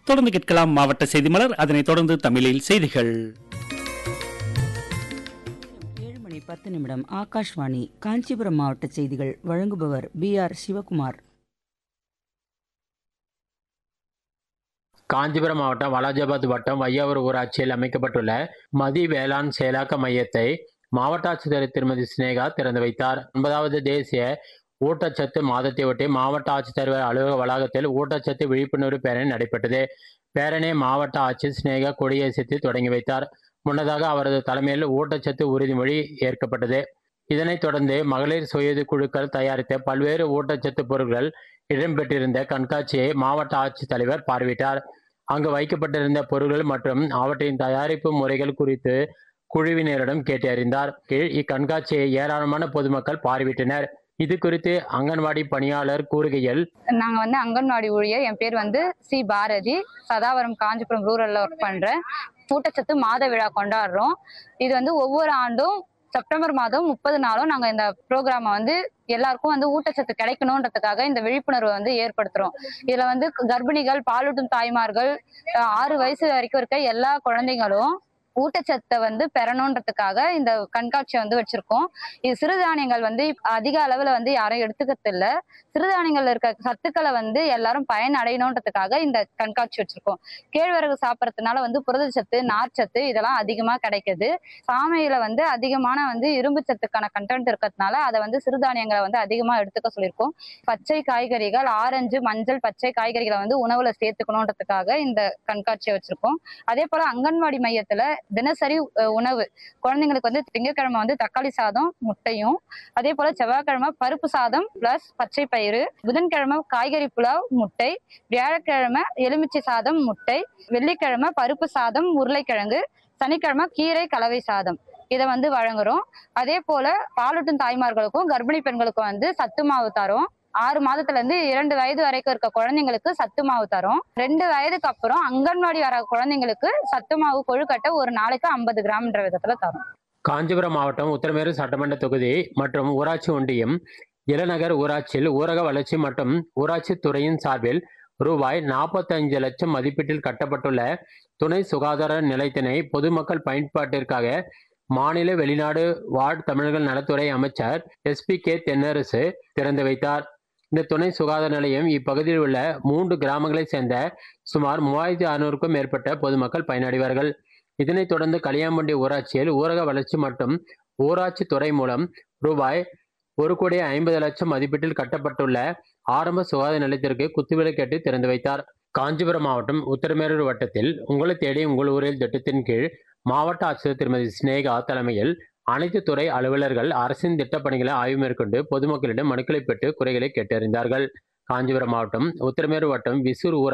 தொடர்ந்து கேட்கலாம் மாவட்ட செய்தி மலர். அதனைத் தொடர்ந்து தமிழில் செய்திகள். 7:10 ஆகாஷ்வாணி காஞ்சிபுரம் மாவட்ட செய்திகள். வழங்குபவர் BR சிவகுமார். காஞ்சிபுரம் மாவட்டம் வாலாஜாபாத் வட்டம் வையாவூர் ஊராட்சியில் அமைக்கப்பட்டுள்ள மதி வேளாண் செயலாக்க மையத்தை மாவட்ட ஆட்சித்தலைவர் திருமதி சினேகா திறந்து வைத்தார். 9வது தேசிய ஊட்டச்சத்து மாதத்தையொட்டி மாவட்ட ஆட்சித்தலைவர் அலுவலக வளாகத்தில் ஊட்டச்சத்து விழிப்புணர்வு பேரணி நடைபெற்றது. பேரணியை மாவட்ட ஆட்சியர் சினேகா கொடியசைத்து தொடங்கி வைத்தார். முன்னதாக அவரது தலைமையில் ஊட்டச்சத்து உறுதிமொழி ஏற்கப்பட்டது. இதனைத் தொடர்ந்து மகளிர் சுய குழுக்கள் தயாரித்த பல்வேறு ஊட்டச்சத்து பொருட்கள் இடம்பெற்றிருந்த கண்காட்சியை மாவட்ட ஆட்சித்தலைவர் பார்வையிட்டார். அங்கு வைக்கப்பட்டிருந்த பொருட்கள் மற்றும் அவற்றின் தயாரிப்பு முறைகள் குறித்து குழுவினரிடம் கேட்டறிந்தார். இக்கண்காட்சியை ஏராளமான பொதுமக்கள் பார்வையிட்டனர். இது குறித்து அங்கன்வாடி பணியாளர் கூறுகையில், நாங்க அங்கன்வாடி ஊழியர். என் பேர் சி பாரதி. சதாவரம் காஞ்சிபுரம் ரூரல்ல ஒர்க் பண்றேன். ஊட்டச்சத்து மாத விழா கொண்டாடுறோம். இது ஒவ்வொரு ஆண்டும் செப்டம்பர் மாதம் 30 நாளும் நாங்க இந்த ப்ரோக்ராமை எல்லாருக்கும் ஊட்டச்சத்து கிடைக்கணுன்றதுக்காக இந்த விழிப்புணர்வை ஏற்படுத்துறோம். இதுல கர்ப்பிணிகள், பாலூட்டும் தாய்மார்கள், 6 வயசு வரைக்கும் இருக்க எல்லா குழந்தைங்களும் ஊட்டச்சத்தை பெறணுன்றதுக்காக இந்த கண்காட்சியை வச்சிருக்கோம். இது சிறுதானியங்கள் அதிக அளவுல யாரும் எடுத்துக்கிறது இல்ல. சிறுதானியங்கள்ல இருக்க சத்துக்களை எல்லாரும் பயன் அடையணுன்றதுக்காக இந்த கண்காட்சி வச்சிருக்கோம். கேழ்வரகு சாப்பிட்றதுனால புரதச்சத்து, நார்ச்சத்து இதெல்லாம் அதிகமா கிடைக்குது. சாமையில அதிகமான இரும்பு சத்துக்கான கண்டென்ட் இருக்கிறதுனால அதை சிறுதானியங்களை அதிகமா எடுத்துக்க சொல்லியிருக்கோம். பச்சை காய்கறிகள், ஆரஞ்சு, மஞ்சள், பச்சை காய்கறிகளை உணவுல சேர்த்துக்கணுன்றதுக்காக இந்த கண்காட்சியை வச்சிருக்கோம். அதே போல அங்கன்வாடி மையத்துல தினசரி உணவு குழந்தைங்களுக்கு திங்கட்கிழமை தக்காளி சாதம் முட்டையும், அதே போல செவ்வாய்க்கிழமை பருப்பு சாதம் பிளஸ் பச்சை பயிறு, புதன்கிழமை காய்கறி புலாவ் முட்டை, வியாழக்கிழமை எலுமிச்சை சாதம் முட்டை, வெள்ளிக்கிழமை பருப்பு சாதம் உருளைக்கிழங்கு, சனிக்கிழமை கீரை கலவை சாதம் இதை வழங்குறோம். அதே போல பாலூட்டும் தாய்மார்களுக்கும் கர்ப்பிணி பெண்களுக்கும் சத்து மாவு தரோம். 6 மாதத்துல இருந்து 2 வயது வரைக்கும் இருக்க குழந்தைங்களுக்கு சத்து மாவு தரும். 2 வயதுக்கு அப்புறம் அங்கன்வாடி வர குழந்தைங்களுக்கு சத்து மாவு கொழுக்கட்டை ஒரு நாளைக்கு 50 கிராம்ன்ற விதத்துல தரும். காஞ்சிபுரம் மாவட்டம் உத்தரமேரு சட்டமன்ற தொகுதி மற்றும் ஊராட்சி ஒன்றியம் இளநகர் ஊராட்சியில் ஊரக வளர்ச்சி மற்றும் ஊராட்சி துறையின் சார்பில் ரூபாய் 45 லட்சம் மதிப்பீட்டில் கட்டப்பட்டுள்ள துணை சுகாதார நிலையத்தினை பொதுமக்கள் பயன்பாட்டிற்காக மாநில வெளிநாடு வாழ் தமிழர்கள் நலத்துறை அமைச்சர் SP K தென்னரசு திறந்து வைத்தார். இந்த துணை சுகாதார நிலையம் இப்பகுதியில் உள்ள 3 கிராமங்களை சேர்ந்த சுமார் 3600க்கும் மேற்பட்ட பொதுமக்கள் பயனடைவார்கள். இதனைத் தொடர்ந்து கலியாம்பட்டி ஊராட்சியில் ஊரக வளர்ச்சி மற்றும் ஊராட்சி துறை மூலம் ரூபாய் 1,50,00,000 மதிப்பீட்டில் கட்டப்பட்டுள்ள ஆரம்ப சுகாதார நிலையத்திற்கு குத்துவிளக்கேற்றி திறந்து வைத்தார். காஞ்சிபுரம் மாவட்டம் உத்தரமேரூர் வட்டத்தில் உங்களை தேடி உங்கள் ஊரில் திட்டத்தின் கீழ் மாவட்ட ஆட்சியர் திருமதி சினேகா தலைமையில் அனைத்து துறை அலுவலர்கள் அரசின் திட்டப்பணிகளை ஆய்வு மேற்கொண்டு பொதுமக்களிடம் மனுக்களை பெற்று குறைகளை கேட்டறிந்தார்கள். காஞ்சிபுரம் மாவட்டம் உத்தரமேரூர் வட்டம் விசூர் ஊராட்சி